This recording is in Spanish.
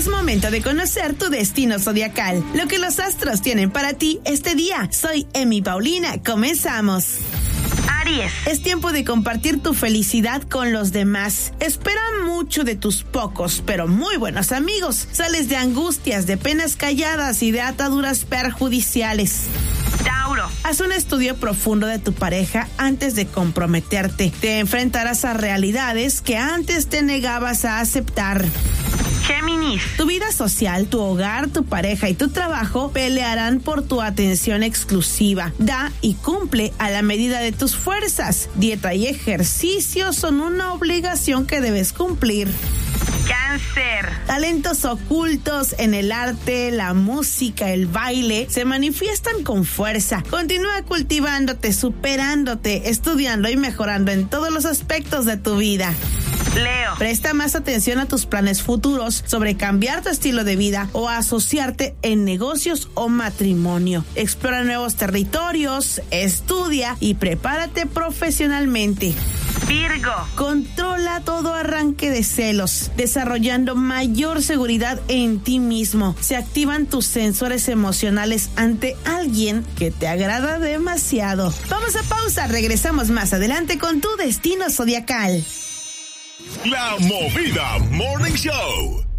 Es momento de conocer tu destino zodiacal, lo que los astros tienen para ti este día. Soy Emi Paulina, comenzamos. Aries, es tiempo de compartir tu felicidad con los demás. Espera mucho de tus pocos, pero muy buenos amigos. Sales de angustias, de penas calladas y de ataduras perjudiciales. Tauro, haz un estudio profundo de tu pareja antes de comprometerte. Te enfrentarás a realidades que antes te negabas a aceptar. Géminis, tu vida social, tu hogar, tu pareja y tu trabajo pelearán por tu atención exclusiva. Da y cumple a la medida de tus fuerzas. Dieta y ejercicio son una obligación que debes cumplir. Cáncer, talentos ocultos en el arte, la música, el baile se manifiestan con fuerza. Continúa cultivándote, superándote, estudiando y mejorando en todos los aspectos de tu vida. Leo, presta más atención a tus planes futuros sobre cambiar tu estilo de vida o asociarte en negocios o matrimonio. Explora nuevos territorios, estudia y prepárate profesionalmente. Virgo, controla todo arranque de celos, desarrollando mayor seguridad en ti mismo. Se activan tus sensores emocionales ante alguien que te agrada demasiado. Vamos a pausa, regresamos más adelante con tu destino zodiacal. La Movida Morning Show.